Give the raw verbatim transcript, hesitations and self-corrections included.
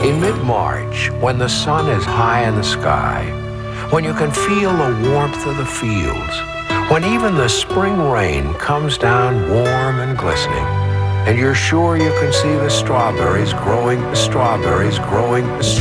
In mid-March, when the sun is high in the sky, when you can feel the warmth of the fields, when even the spring rain comes down warm and glistening, and you're sure you can see the strawberries growing, the strawberries growing, the